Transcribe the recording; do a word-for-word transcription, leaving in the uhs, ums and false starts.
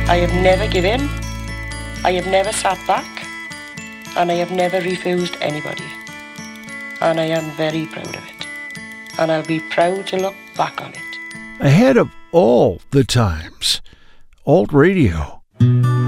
I have never given, I have never sat back, and I have never refused anybody. And I am very proud of it. And I'll be proud to look back on it. Ahead of all the times, Alt Radio.